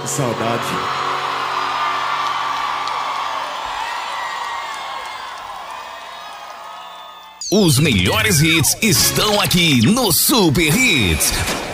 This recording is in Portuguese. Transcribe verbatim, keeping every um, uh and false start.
Saudade. Os melhores hits estão aqui no Super Hits.